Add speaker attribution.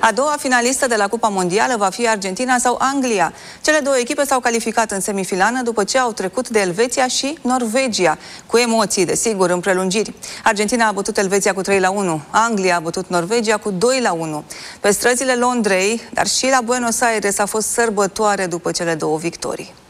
Speaker 1: A doua finalistă de la Cupa Mondială va fi Argentina sau Anglia. Cele două echipe s-au calificat în semifinală după ce au trecut de Elveția și Norvegia, cu emoții, desigur, în prelungiri. Argentina a bătut Elveția cu 3-1, Anglia a bătut Norvegia cu 2-1. Pe străzile Londrei, dar și la Buenos Aires a fost sărbătoare după cele două victorii.